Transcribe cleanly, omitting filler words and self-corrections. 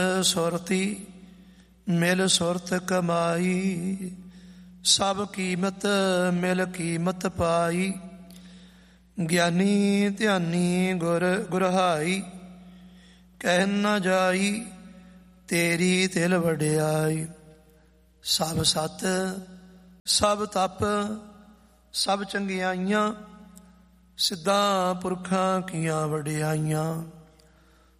ਸੁਰਤੀ ਮਿਲ ਸੁਰਤ ਕਮਾਈ, ਸਭ ਕੀਮਤ ਮਿਲ ਕੀਮਤ ਪਾਈ। ਗਿਆਨੀ ਧਿਆਨੀ ਗੁਰ ਗੁਰਹਾਈ, ਕਹਿ ਨਾ ਜਾਈ ਤੇਰੀ ਤਿਲ ਵਡਿਆਈ। ਸਭ ਸਤ ਸਭ ਤਪ ਸਭ ਚੰਗਿਆਈਆਂ, ਸਿੱਧਾਂ ਪੁਰਖਾਂ ਕੀਆਂ ਵਡਿਆਈਆਂ।